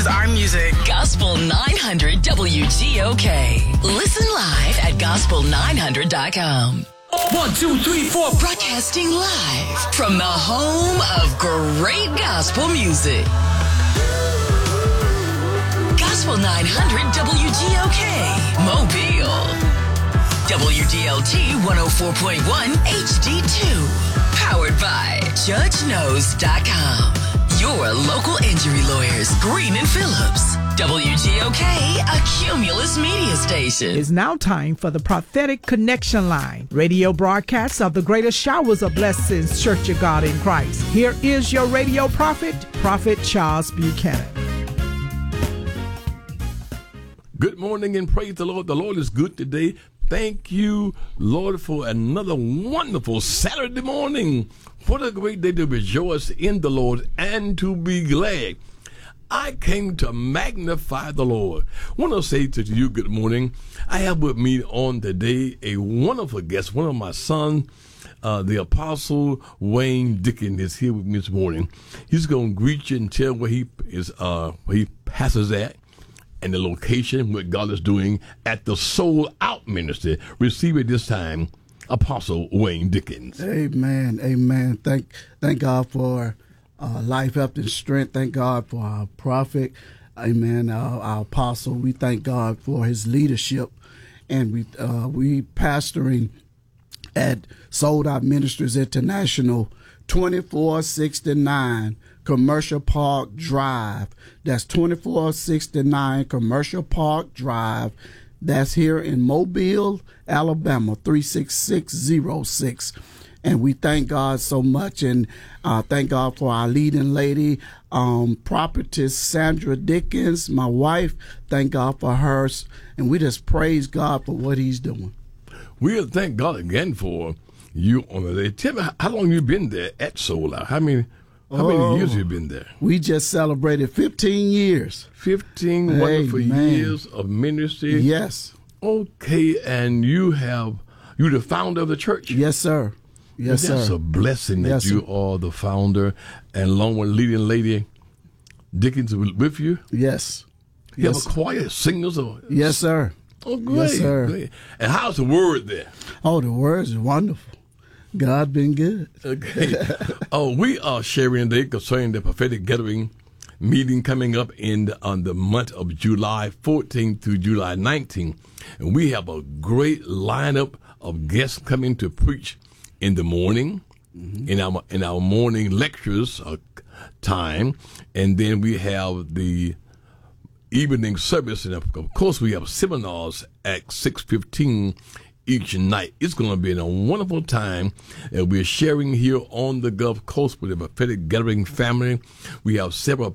our music. Gospel 900 WGOK. Listen live at gospel900.com. 1, 2, 3, 4. Broadcasting live from the home of great gospel music. Gospel 900 WGOK, Mobile. WDLT 104.1 HD2. Powered by JudgeKnows.com. Your local injury lawyers, Green and Phillips. WGOK, a Cumulus media station. It's now time for the Prophetic Connection Line, radio broadcasts of the greatest showers of blessings, Church of God in Christ. Here is your radio prophet, Prophet Charles Buchanan. Good morning and praise the Lord. The Lord is good today. Thank you, Lord, for another wonderful Saturday morning. What a great day to rejoice in the Lord and to be glad. I came to magnify the Lord. I want to say to you, good morning. I have with me on today a wonderful guest, one of my sons, the Apostle Wayne Dickens is here with me this morning. He's going to greet you and tell where he is, where he passes at, and the location, what God is doing at the Soul Out Ministry. Receive it this time, Apostle Wayne Dickens. Amen. Amen. Thank God for life, health, and strength. Thank God for our prophet. Amen. Our apostle. We thank God for his leadership. And we pastoring at Soul Out Ministries International, 2469 Commercial Park Drive. That's 2469 Commercial Park Drive. That's here in Mobile, Alabama, 36606. And we thank God so much, and thank God for our leading lady, prophetess Sandra Dickens, my wife. Thank God for her, and we just praise God for what he's doing. We'll thank God again for you on the day. Tell me, how long you been there at Soul Out? How many years have you been there? We just celebrated 15 years. 15 wonderful years of ministry. Yes. Okay, and you're the founder of the church? Yes, sir. Yes, sir. That's a blessing that you are the founder, and along with leading lady Dickens with you. Yes. You have a choir, singers? Yes, sir. Oh, great. Yes, sir. Great. And how's the word there? Oh, the word is wonderful. God been good. Okay. We are sharing today concerning the prophetic gathering meeting coming up on the month of July 14th through July 19th. And we have a great lineup of guests coming to preach in the morning, in our morning lectures time, and then we have the evening service, and of course we have seminars at 6:15 each night. It's going to be a wonderful time that we're sharing here on the Gulf Coast with the prophetic gathering family. We have several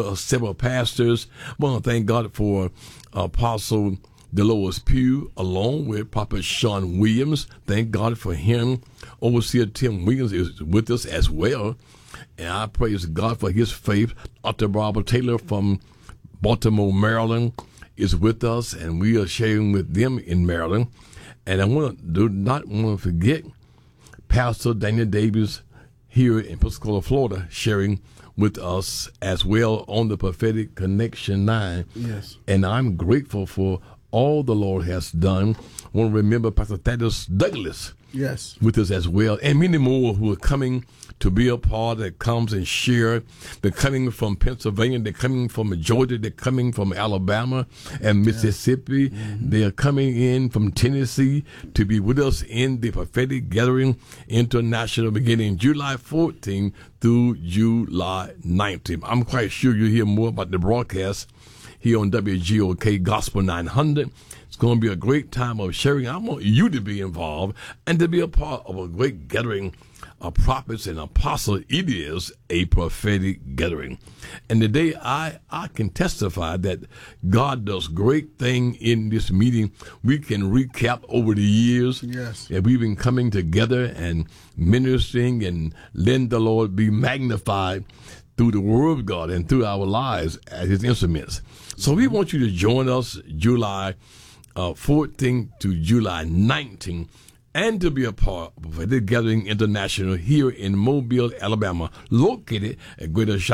pastors. I want to thank God for Apostle Dolores Pugh, along with Prophet Sean Williams. Thank God for him. Overseer Tim Williams is with us as well. And I praise God for his faith. Dr. Barbara Taylor from Baltimore, Maryland is with us, and we are sharing with them in Maryland. And I do not want to forget Pastor Daniel Davis here in Pensacola, Florida, sharing with us as well on the Prophetic Connection 9. Yes. And I'm grateful for all the Lord has done. I want to remember Pastor Thaddeus Douglas. Yes. With us as well, and many more who are coming to be a part that comes and share. They're coming from Pennsylvania, they're coming from Georgia, they're coming from Alabama and Mississippi. Yes. Mm-hmm. They are coming in from Tennessee to be with us in the Prophetic Gathering International beginning July 14th through July 19th. I'm quite sure you'll hear more about the broadcast here on WGOK Gospel 900. It's going to be a great time of sharing. I want you to be involved and to be a part of a great gathering of prophets and apostles. It is a prophetic gathering. And today I can testify that God does great thing in this meeting. We can recap over the years. Yes. That we've been coming together and ministering and letting the Lord be magnified through the Word of God and through our lives as His instruments. So we want you to join us July 14th to July 19th and to be a part of the Gathering International here in Mobile, Alabama, located at Greater